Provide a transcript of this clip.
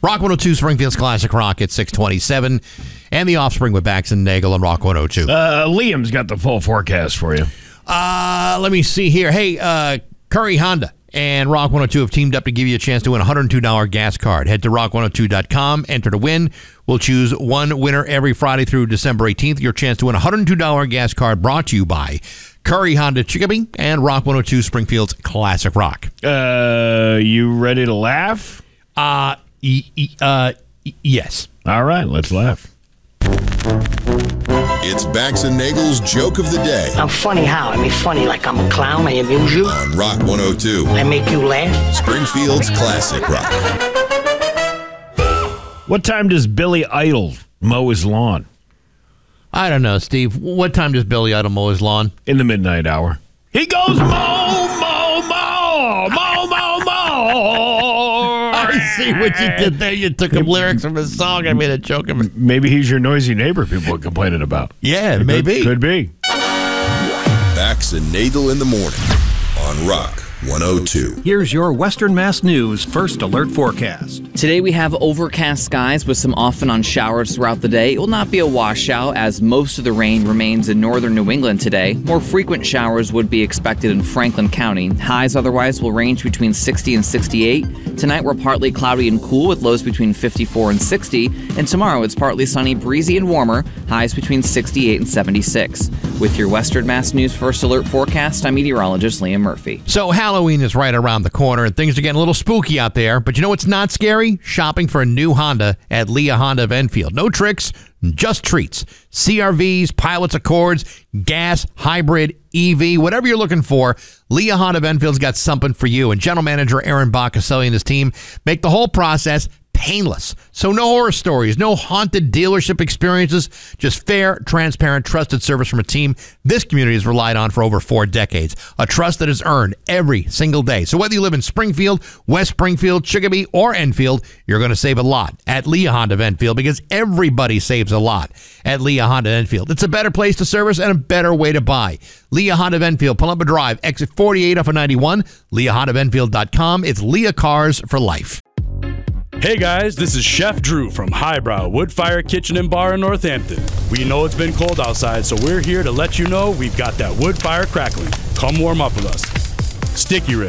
Rock 102, Springfield's Classic Rock at 627. And The Offspring with Bax and Nagel on Rock 102. Liam's got the full forecast for you. Let me see here. Hey, Curry Honda and Rock 102 have teamed up to give you a chance to win a $102 gas card. Head to rock102.com, enter to win. We'll choose one winner every Friday through December 18th. Your chance to win a $102 gas card brought to you by Curry Honda Chicopee and Rock 102 Springfield's Classic Rock. You ready to laugh? Yes. All right, let's laugh. It's Bax and Nagel's Joke of the Day. I'm funny how? I mean, funny like I'm a clown. I amuse you. On Rock 102. I make you laugh. Springfield's Classic Rock. What time does Billy Idol mow his lawn? I don't know, Steve. What time does Billy Idol mow his lawn? In the midnight hour. He goes mow, mow, mow, mow, mow, mow. I see what you did there. You took him lyrics from his song. I made a joke of it. Maybe he's your noisy neighbor people are complaining about. Yeah, maybe. Could be. Bax and Nagel in the morning on Rock 102. Here's your Western Mass News First Alert forecast. Today we have overcast skies with some off and on showers throughout the day. It will not be a washout as most of the rain remains in northern New England today. More frequent showers would be expected in Franklin County. Highs otherwise will range between 60 and 68. Tonight we're partly cloudy and cool with lows between 54 and 60. And tomorrow it's partly sunny, breezy, and warmer. Highs between 68 and 76. With your Western Mass News First Alert forecast, I'm meteorologist Liam Murphy. So Halloween is right around the corner, and things are getting a little spooky out there. But you know what's not scary? Shopping for a new Honda at Leah Honda of Enfield. No tricks, just treats. CRVs, Pilots Accords, gas, hybrid, EV, whatever you're looking for, Leah Honda of Enfield's got something for you. And General Manager Aaron Baccaselli and his team make the whole process painless. So no horror stories, no haunted dealership experiences, just fair, transparent, trusted service from a team this community has relied on for over 4 decades. A trust that is earned every single day. So whether you live in Springfield, West Springfield, Chicopee, or Enfield, you're going to save a lot at Leah Honda of Enfield because everybody saves a lot at Leah Honda of Enfield. It's a better place to service and a better way to buy. Leah Honda of Enfield, Palumba Drive, exit 48 off of 91, LeahHondaofEnfield.com. It's Leah Cars for life. Hey guys, this is Chef Drew from Highbrow Wood Fire Kitchen and Bar in Northampton. We know it's been cold outside, so we're here to let you know we've got that wood fire crackling. Come warm up with us. Sticky ribs,